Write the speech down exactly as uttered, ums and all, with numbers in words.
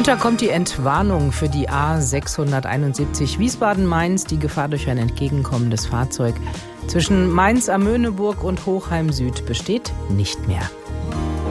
Und da kommt die Entwarnung für die A sechshunderteinundsiebzig Wiesbaden-Mainz. Die Gefahr durch ein entgegenkommendes Fahrzeug zwischen Mainz am Möhneburg und Hochheim Süd besteht nicht mehr.